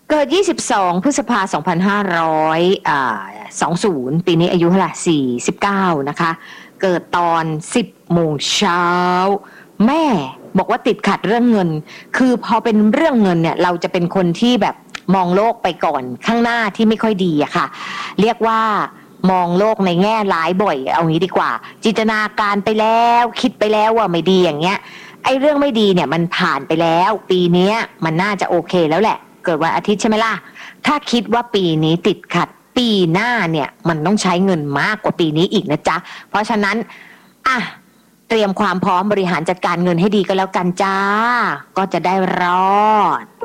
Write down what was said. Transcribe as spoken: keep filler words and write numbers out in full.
เกิดยี่สิบสองพฤษภาคมสองพันห้าร้อยอ่าสองสิบปีนี้อายุเท่าไหร่สี่สิบเก้านะคะเกิดตอนสิบโมงเช้าแม่บอกว่าติดขัดเรื่องเงินคือพอเป็นเรื่องเงินเนี่ยเราจะเป็นคนที่แบบมองโลกไปก่อนข้างหน้าที่ไม่ค่อยดีอะค่ะเรียกว่ามองโลกในแง่ร้ายบ่อยเอางี้ดีกว่าจินตนาการไปแล้วคิดไปแล้วว่าไม่ดีอย่างเงี้ยไอ้เรื่องไม่ดีเนี่ยมันผ่านไปแล้วปีนี้มันน่าจะโอเคแล้วแหละเกิดวันอาทิตย์ใช่ไหมล่ะถ้าคิดว่าปีนี้ติดขัดปีหน้าเนี่ยมันต้องใช้เงินมากกว่าปีนี้อีกนะจ๊ะเพราะฉะนั้นอ่ะเตรียมความพร้อมบริหารจัดการเงินให้ดีก็แล้วกันจ้าก็จะได้รอด